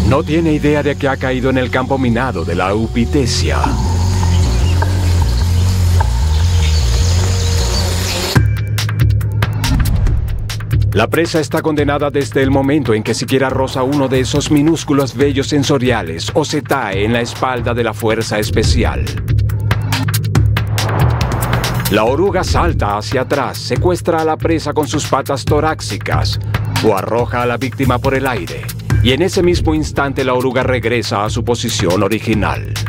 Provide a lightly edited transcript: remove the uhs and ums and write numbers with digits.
No tiene idea de que ha caído en el campo minado de la eupitesia. La presa está condenada desde el momento en que siquiera roza uno de esos minúsculos vellos sensoriales o se tae en la espalda de la fuerza especial. La oruga salta hacia atrás, secuestra a la presa con sus patas torácicas o arroja a la víctima por el aire. Y en ese mismo instante la oruga regresa a su posición original.